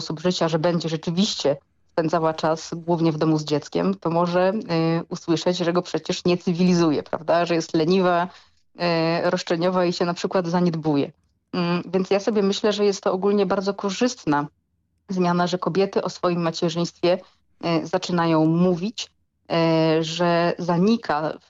sposób życia, że będzie rzeczywiście spędzała czas głównie w domu z dzieckiem, to może usłyszeć, że go przecież nie cywilizuje, prawda? Że jest leniwa, roszczeniowa i się na przykład zaniedbuje. Więc ja sobie myślę, że jest to ogólnie bardzo korzystna zmiana, że kobiety o swoim macierzyństwie zaczynają mówić, że zanika